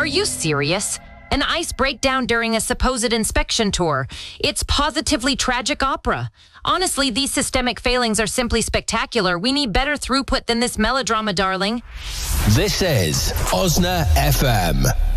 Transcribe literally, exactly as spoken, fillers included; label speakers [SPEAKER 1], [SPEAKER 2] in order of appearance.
[SPEAKER 1] you serious? An ice breakdown during a supposed inspection tour. It's positively tragic opera. Honestly, these systemic failings are simply spectacular. We need better throughput than this melodrama, darling.
[SPEAKER 2] This is Osna F M.